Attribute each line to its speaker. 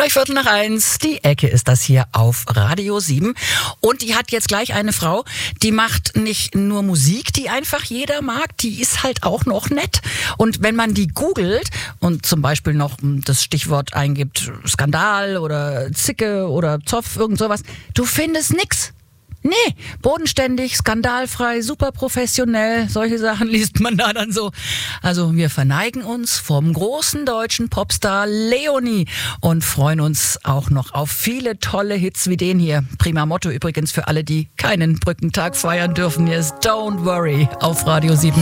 Speaker 1: 3:15, die Ecke ist das hier auf Radio 7. Und die hat jetzt gleich eine Frau, die macht nicht nur Musik, die einfach jeder mag, die ist halt auch noch nett. Und wenn man die googelt und zum Beispiel noch das Stichwort eingibt, Skandal oder Zicke oder Zoff, irgend sowas, du findest nix. Nee, bodenständig, skandalfrei, super professionell, solche Sachen liest man da dann so. Also wir verneigen uns vom großen deutschen Popstar Leonie und freuen uns auch noch auf viele tolle Hits wie den hier. Prima Motto übrigens für alle, die keinen Brückentag feiern dürfen. Hier ist Don't Worry auf Radio 7.